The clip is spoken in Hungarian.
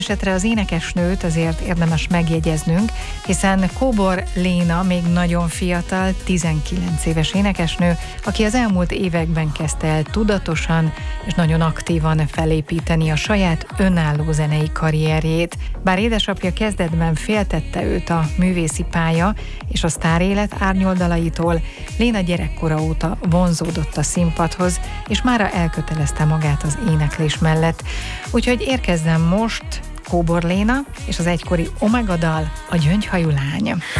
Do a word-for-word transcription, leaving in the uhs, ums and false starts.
Esetre az énekesnőt azért érdemes megjegyeznünk, hiszen Kóbor Léna még nagyon fiatal, tizenkilenc éves énekesnő, aki az elmúlt években kezdte el tudatosan és nagyon aktívan felépíteni a saját önálló zenei karrierjét. Bár édesapja kezdetben féltette őt a művészi pálya és a sztárélet árnyoldalaitól, Léna gyerekkora óta vonzódott a színpadhoz, és mára elkötelezte magát az éneklés mellett. Úgyhogy érkezzen most Kóbor Léna és az egykori Omega dal, a Gyöngyhajú lány.